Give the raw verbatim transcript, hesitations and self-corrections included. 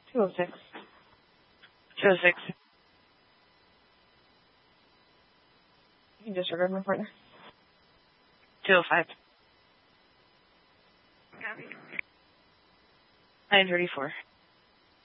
two oh six. two oh six. You can disregard my partner. two oh five. Copy. nine thirty-four.